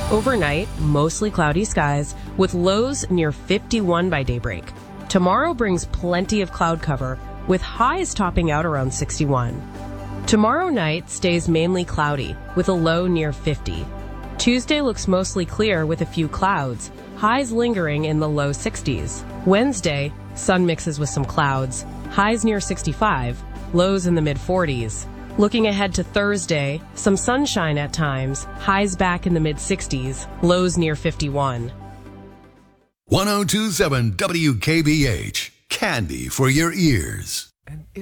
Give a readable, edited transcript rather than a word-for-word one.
Overnight, mostly cloudy skies with lows near 51 by daybreak. Tomorrow brings plenty of cloud cover with highs topping out around 61. Tomorrow night stays mainly cloudy with a low near 50. Tuesday looks mostly clear with a few clouds, highs lingering in the low 60s. Wednesday, sun mixes with some clouds, highs near 65, lows in the mid-40s. Looking ahead to Thursday, some sunshine at times, highs back in the mid-60s, lows near 51. 1027 WKBH, candy for your ears.